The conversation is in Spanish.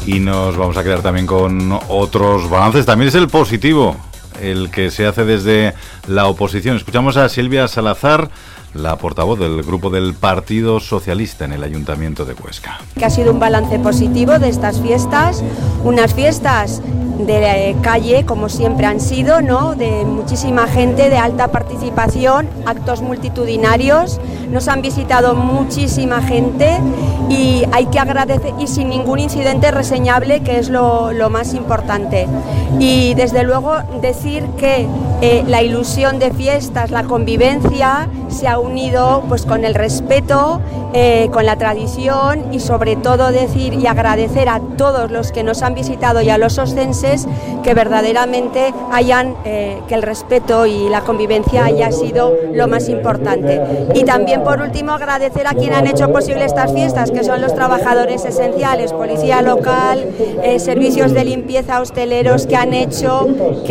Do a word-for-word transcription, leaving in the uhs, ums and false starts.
y nos vamos a quedar también con otros balances. También es el positivo, el que se hace desde la oposición. Escuchamos a Silvia Salazar, la portavoz del grupo del Partido Socialista en el Ayuntamiento de Huesca. Que ha sido un balance positivo de estas fiestas, unas fiestas de calle, como siempre han sido, ¿no? De muchísima gente, de alta participación, actos multitudinarios, nos han visitado muchísima gente y hay que agradecer, y sin ningún incidente reseñable, que es lo, lo más importante. Y desde luego decir que eh, la ilusión de fiestas, la convivencia, se ha unido pues con el respeto, eh, con la tradición, y sobre todo decir y agradecer a todos los que nos han visitado y a los oscenses que verdaderamente hayan, eh, que el respeto y la convivencia haya sido lo más importante. Y también, por último, agradecer a quienes han hecho posible estas fiestas, que son los trabajadores esenciales, policía local, eh, servicios de limpieza, hosteleros, que han hecho